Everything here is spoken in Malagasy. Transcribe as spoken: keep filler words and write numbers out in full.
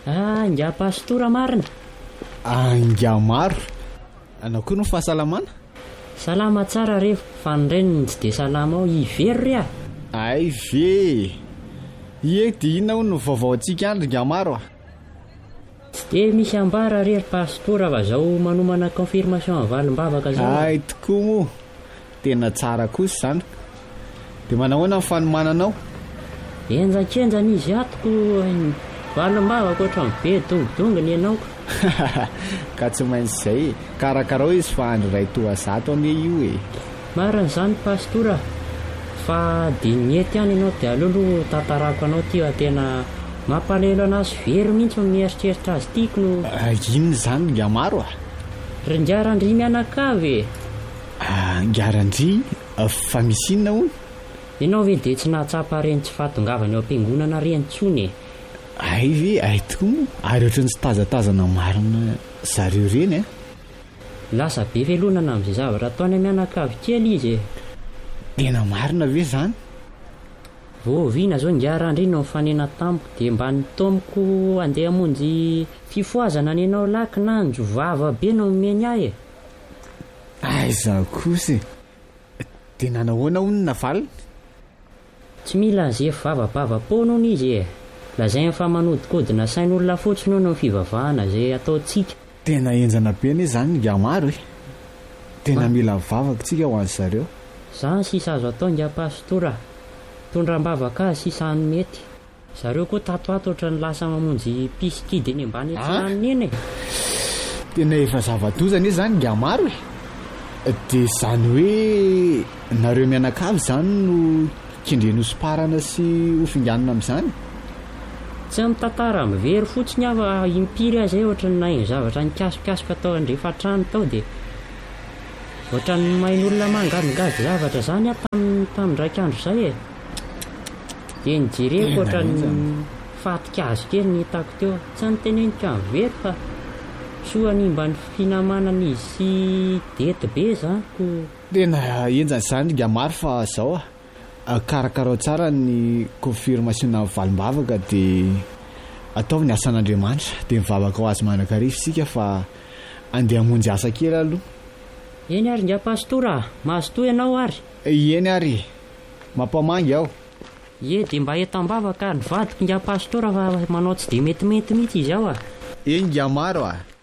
Ah, nga pastora marina. Anga maro. Anao koa no fahasalamana? Salama tsara rehefa fa ny reniny tsy dia salama ao ivery ry a. Ay ve. Ie dia inona hono no vaovao antsika andro nga maro a? Tsy dia misy ambara rery pastora fa zao manomana confirmation valim-bavaka zao. Ay tokoa moa. Tena tsara kosa zany. Dia manahoana ny fanomananao? Enjakenjana izy atoko valim-bavaka ohatrany be dongodongony ianao. Ka tsy maintsy izay. Karakarao izy fa andro ray toa zato ane io e. Marina zany pastora. Fa dia niety ihany ianao dia alolo tantarako anao ty a tena mampalahelo anazy very mihitsy mieritreritra azy tiako no. Inona zany nga maro a? Ringarandry mianakavy e. Ngarandry fa misy inona hono? Ianao ve dia tsy nahatsapa reny tsy fahatongavany ao am-piangonana reny intsony e? Ay ve, ay tokoa moa. Ary ohatrany tsy tazatazana marina zareo reny e. Lasa be velonana amin'izay zavatra ataony mianakavy kely izy e. Tena marina ve zany? Voaviana zao ngarandry no mifanena tamiko dia mba nitomiko handeha hamonjy fifoazana ny ianao laky na njovava be no meny ahy e. Aiza kosa e. Tena nahoana hono navaliny? Tsy mila zay vavabava-pona hono izy e. Lazainy fa manodikodina sain'olona fotsiny hono ny fivavahana izay ataontsika. Tena enjana be anie zany nga maro e. Tena mila vavaka tsika ho an'ny zareo. Zany sisa azo atao nga pastora. Tondram-bavaka azy sisa ny mety. Zareo koa tatoato ohatry ny lasa mamonjy piskidy eny ambany antsinaniny eny e. Tena efa zava-dozana zany nga maro e. Dia zany hoe nareo mianakavy zany no kindreny hosiparana sy hofinganana amin'izany? Tsy mitantara mivery fotsiny aho impiry azy ohatry ny naingo zavatra nikasokasoka tao andrefa trano tao dia ohatry ny main'olona mangadingady zavatra zany aho tamin'ny raiky andro izay e. Dia nijereko ohatry ny fatikazo kely ny hitako teo. Tsy niteneniko mivery fa soa ny mba ny finamanana izy sy dety be zany ko. Tena enjana zany nga maro fa zao a karakarao tsara ny confirmation valim-bavaka dia ataovy ny asan'Andriamanitra dia mivavaka ho azy manakarivo sika fa andeha hamonjy asa kely aloha. Eny ary nga pastora, mahazo ianao ary? Eny ary, mampamangy aho. Ie dia mba etam-bavaka ny vadiko nga pastora fa manao tsy dia metimety mihitsy izy aho a. Eny nga maro a.